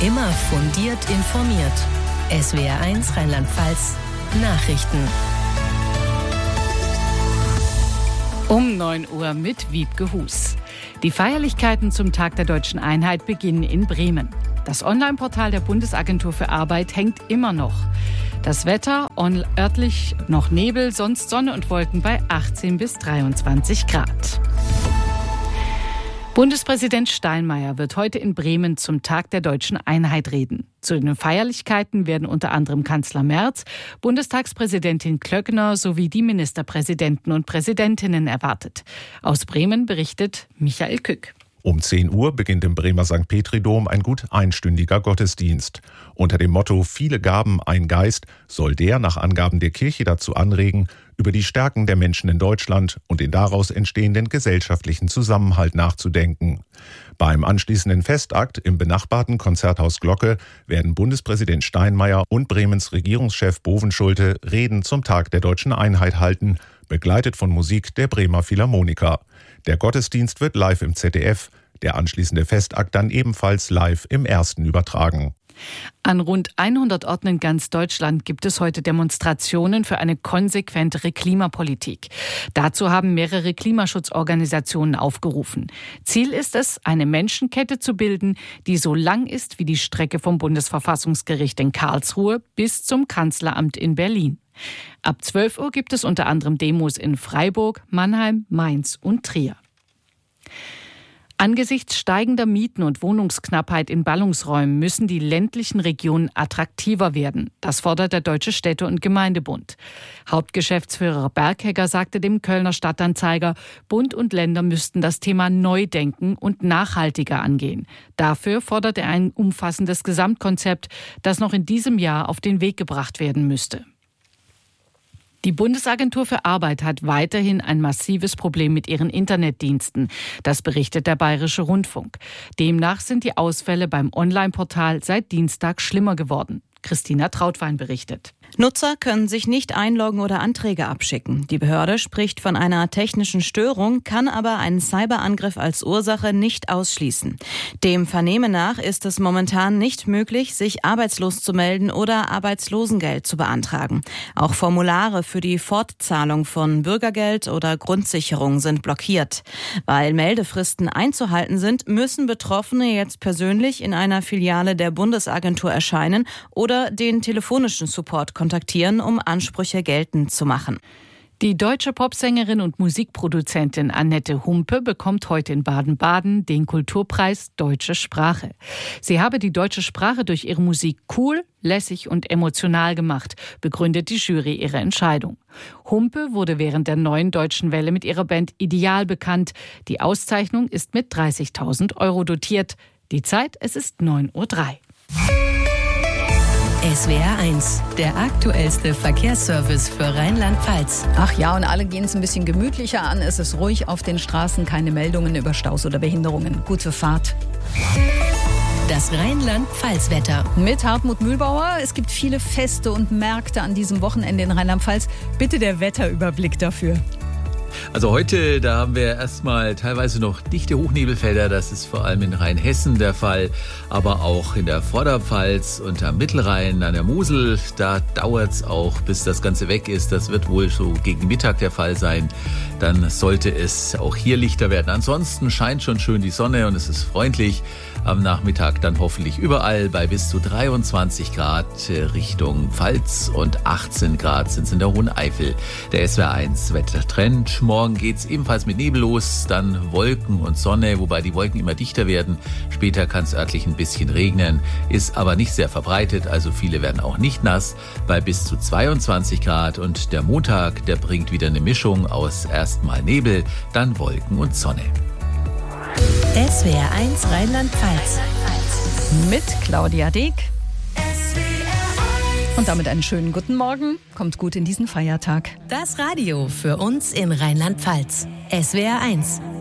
Immer fundiert informiert. SWR1 Rheinland-Pfalz Nachrichten. Um 9 Uhr mit Wiebke Hus. Die Feierlichkeiten zum Tag der Deutschen Einheit beginnen in Bremen. Das Online-Portal der Bundesagentur für Arbeit hängt immer noch. Das Wetter, örtlich noch Nebel, sonst Sonne und Wolken bei 18 bis 23 Grad. Bundespräsident Steinmeier wird heute in Bremen zum Tag der Deutschen Einheit reden. Zu den Feierlichkeiten werden unter anderem Kanzler Merz, Bundestagspräsidentin Klöckner sowie die Ministerpräsidenten und Präsidentinnen erwartet. Aus Bremen berichtet Michael Kück. Um 10 Uhr beginnt im Bremer St. Petri-Dom ein gut einstündiger Gottesdienst. Unter dem Motto »Viele Gaben, ein Geist« soll der nach Angaben der Kirche dazu anregen, über die Stärken der Menschen in Deutschland und den daraus entstehenden gesellschaftlichen Zusammenhalt nachzudenken. Beim anschließenden Festakt im benachbarten Konzerthaus Glocke werden Bundespräsident Steinmeier und Bremens Regierungschef Bovenschulte Reden zum Tag der Deutschen Einheit halten, begleitet von Musik der Bremer Philharmoniker. Der Gottesdienst wird live im ZDF, der anschließende Festakt dann ebenfalls live im Ersten übertragen. An rund 100 Orten in ganz Deutschland gibt es heute Demonstrationen für eine konsequentere Klimapolitik. Dazu haben mehrere Klimaschutzorganisationen aufgerufen. Ziel ist es, eine Menschenkette zu bilden, die so lang ist wie die Strecke vom Bundesverfassungsgericht in Karlsruhe bis zum Kanzleramt in Berlin. Ab 12 Uhr gibt es unter anderem Demos in Freiburg, Mannheim, Mainz und Trier. Angesichts steigender Mieten und Wohnungsknappheit in Ballungsräumen müssen die ländlichen Regionen attraktiver werden. Das fordert der Deutsche Städte- und Gemeindebund. Hauptgeschäftsführer Berghegger sagte dem Kölner Stadtanzeiger, Bund und Länder müssten das Thema neu denken und nachhaltiger angehen. Dafür fordert er ein umfassendes Gesamtkonzept, das noch in diesem Jahr auf den Weg gebracht werden müsste. Die Bundesagentur für Arbeit hat weiterhin ein massives Problem mit ihren Internetdiensten. Das berichtet der Bayerische Rundfunk. Demnach sind die Ausfälle beim Online-Portal seit Dienstag schlimmer geworden. Christina Trautwein berichtet. Nutzer können sich nicht einloggen oder Anträge abschicken. Die Behörde spricht von einer technischen Störung, kann aber einen Cyberangriff als Ursache nicht ausschließen. Dem Vernehmen nach ist es momentan nicht möglich, sich arbeitslos zu melden oder Arbeitslosengeld zu beantragen. Auch Formulare für die Fortzahlung von Bürgergeld oder Grundsicherung sind blockiert. Weil Meldefristen einzuhalten sind, müssen Betroffene jetzt persönlich in einer Filiale der Bundesagentur erscheinen oder den telefonischen Support kontaktieren, um Ansprüche geltend zu machen. Die deutsche Popsängerin und Musikproduzentin Annette Humpe bekommt heute in Baden-Baden den Kulturpreis Deutsche Sprache. Sie habe die deutsche Sprache durch ihre Musik cool, lässig und emotional gemacht, begründet die Jury ihre Entscheidung. Humpe wurde während der Neuen Deutschen Welle mit ihrer Band Ideal bekannt. Die Auszeichnung ist mit 30.000 € dotiert. Die Zeit, es ist 9:03 Uhr. SWR1, der aktuellste Verkehrsservice für Rheinland-Pfalz. Ach ja, und alle gehen es ein bisschen gemütlicher an. Es ist ruhig auf den Straßen, keine Meldungen über Staus oder Behinderungen. Gute Fahrt. Das Rheinland-Pfalz-Wetter. Mit Hartmut Mühlbauer. Es gibt viele Feste und Märkte an diesem Wochenende in Rheinland-Pfalz. Bitte der Wetterüberblick dafür. Also heute, da haben wir erstmal teilweise noch dichte Hochnebelfelder. Das ist vor allem in Rheinhessen der Fall, aber auch in der Vorderpfalz und am Mittelrhein, an der Mosel. Da dauert es auch, bis das Ganze weg ist. Das wird wohl so gegen Mittag der Fall sein. Dann sollte es auch hier lichter werden. Ansonsten scheint schon schön die Sonne und es ist freundlich. Am Nachmittag dann hoffentlich überall bei bis zu 23 Grad Richtung Pfalz und 18 Grad sind es in der Hohen Eifel. Der SWR1 Wettertrend. Morgen geht es ebenfalls mit Nebel los, dann Wolken und Sonne, wobei die Wolken immer dichter werden. Später kann es örtlich ein bisschen regnen, ist aber nicht sehr verbreitet, also viele werden auch nicht nass, bei bis zu 22 Grad. Und der Montag, der bringt wieder eine Mischung aus erstmal Nebel, dann Wolken und Sonne. SWR1 Rheinland-Pfalz. Mit Claudia Deek. Und damit einen schönen guten Morgen. Kommt gut in diesen Feiertag. Das Radio für uns in Rheinland-Pfalz. SWR1